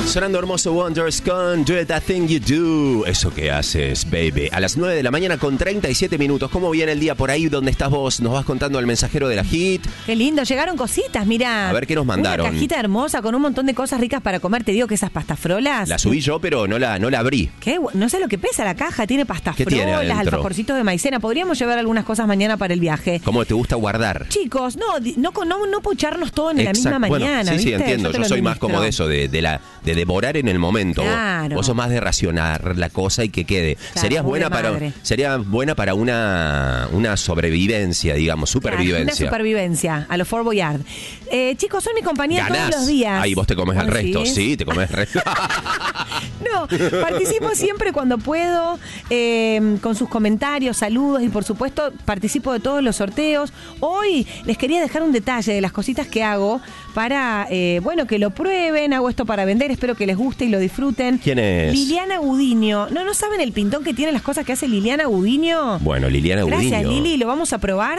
Sonando hermoso Wonders con Do That Thing You Do. Eso que haces, baby. A las 9 de la mañana con 37 minutos. ¿Cómo viene el día por ahí? ¿Dónde estás vos? Nos vas contando al mensajero de la HIT. Qué lindo, llegaron cositas, mira. A ver qué nos mandaron. Una cajita hermosa con un montón de cosas ricas para comer. Te digo que esas pastafrolas. La subí yo, pero no la abrí. ¿Qué? No sé lo que pesa la caja. Tiene pastafrolas, tiene adentro? alfajorcitos de maicena. Podríamos llevar algunas cosas mañana para el viaje. ¿Cómo te gusta guardar? Chicos, no pucharnos todo en la misma Bueno, mañana. sí, ¿viste? entiendo. Yo soy más como de eso, de devorar en el momento. Claro. Vos sos más de racionar la cosa y que quede. Claro, sería buena para una sobrevivencia, digamos, supervivencia. Claro, una supervivencia, a los Fort Boyard. Chicos, son mi compañía ¿Ganás? todos los días. Ahí vos te comes el resto. ¿Sí? Sí, te comes el resto. No, participo siempre cuando puedo, con sus comentarios, saludos y por supuesto participo de todos los sorteos. Hoy les quería dejar un detalle de las cositas que hago para, que lo prueben. Hago esto para vender, espero que les guste y lo disfruten. ¿Quién es? Liliana Gudiño. ¿No saben el pintón que tiene las cosas que hace Liliana Gudiño? Bueno, Liliana Gudiño. Gracias, Lili, lo vamos a probar.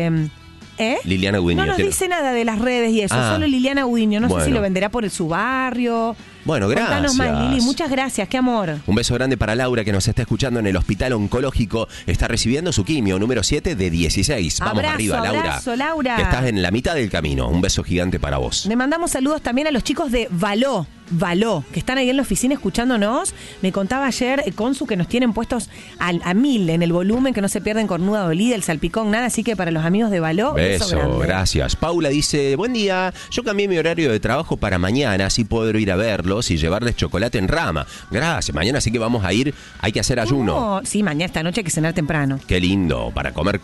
Liliana Gudiño. No nos dice nada de las redes y eso, solo Liliana Gudiño. No sé si lo venderá por su barrio. Bueno, gracias. Contanos más, Lili. Muchas gracias, qué amor. Un beso grande para Laura, que nos está escuchando en el Hospital Oncológico. Está recibiendo su quimio número 7 de 16. Vamos arriba, Laura. Abrazo, Laura. Que estás en la mitad del camino. Un beso gigante para vos. Le mandamos saludos también a los chicos de Való, que están ahí en la oficina escuchándonos. Me contaba ayer Consu que nos tienen puestos a 1000 en el volumen, que no se pierden cornuda dolida, el salpicón, nada. Así que para los amigos de Való, beso grande. Gracias. Paula dice, buen día, yo cambié mi horario de trabajo para mañana, así puedo ir a verlos y llevarles chocolate en rama. Gracias, mañana sí que vamos a ir, hay que hacer ayuno. Sí, mañana, esta noche hay que cenar temprano. Qué lindo, para comer.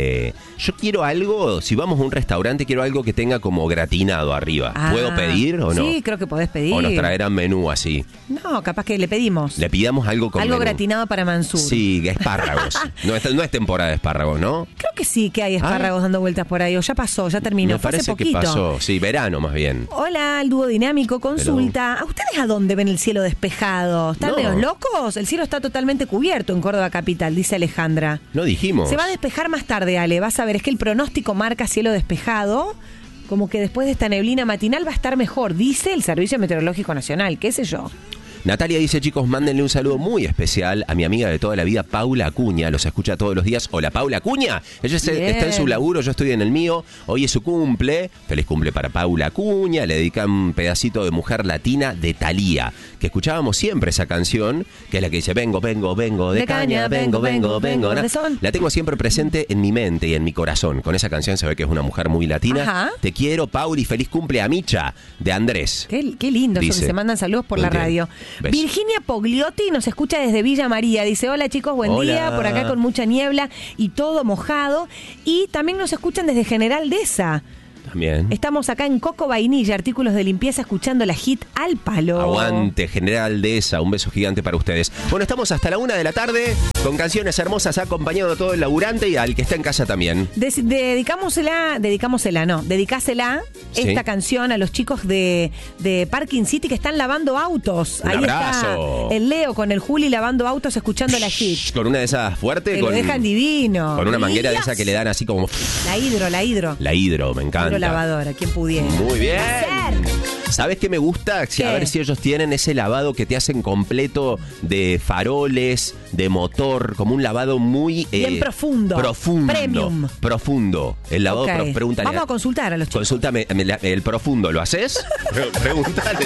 Yo quiero algo, si vamos a un restaurante, quiero algo que tenga como gratinado arriba. ¿Puedo pedir o no? Sí, creo que podés pedir. O nos traerán menú así. No, capaz que le pedimos. Le pidamos algo con algo menú. Gratinado para Mansur. Sí, espárragos. No es temporada de espárragos, ¿no? Creo que sí que hay espárragos dando vueltas por ahí. O ya pasó, ya terminó. Me Fue hace parece poquito. que pasó. Sí, verano más bien. Hola, el dúo dinámico, consulta. ¿A ustedes a dónde ven el cielo despejado? ¿Están medio locos? El cielo está totalmente cubierto en Córdoba capital, dice Alejandra. No dijimos. Se va a despejar más tarde, Ale. Vas a ver, es que el pronóstico marca cielo despejado. Como que después de esta neblina matinal va a estar mejor, dice el Servicio Meteorológico Nacional, qué sé yo. Natalia dice, chicos, mándenle un saludo muy especial a mi amiga de toda la vida, Paula Acuña. Los escucha todos los días. Hola, Paula Acuña. Ella está en su laburo, yo estoy en el mío. Hoy es su cumple. Feliz cumple para Paula Acuña. Le dedican un pedacito de Mujer Latina de Thalía, que escuchábamos siempre esa canción, que es la que dice, vengo de caña, vengo. La tengo siempre presente en mi mente y en mi corazón. Con esa canción se ve que es una mujer muy latina. Ajá. Te quiero, Pauli, feliz cumple a Micha, de Andrés. Qué lindo eso que se mandan saludos por la radio. Beso. Virginia Pogliotti nos escucha desde Villa María. Dice, hola chicos, buen día. Por acá con mucha niebla y todo mojado. Y también nos escuchan desde General Deza. También. Estamos acá en Coco Vainilla, artículos de limpieza, escuchando la HIT al palo. Aguante, General Deza, un beso gigante para ustedes. Bueno, estamos hasta la 1 de la tarde con canciones hermosas, acompañado a todo el laburante y al que está en casa también. Dedicásela esta canción a los chicos de Parking City que están lavando autos. Un Ahí abrazo. Está el Leo con el Juli lavando autos, escuchando la HIT. Con una de esas fuertes. Lo dejan divino. Con una manguera de esa que le dan así como... La hidro. La hidro, me encanta. Lavadora, ¿quién pudiera? Muy bien. ¿Sabes qué me gusta? A ver si ellos tienen ese lavado que te hacen completo de faroles, de motor, como un lavado muy... bien profundo. Premium. Profundo. El lavado, pregúntale. Vamos a consultar a los chicos. Consúltame, el profundo, ¿lo haces? Pregúntale.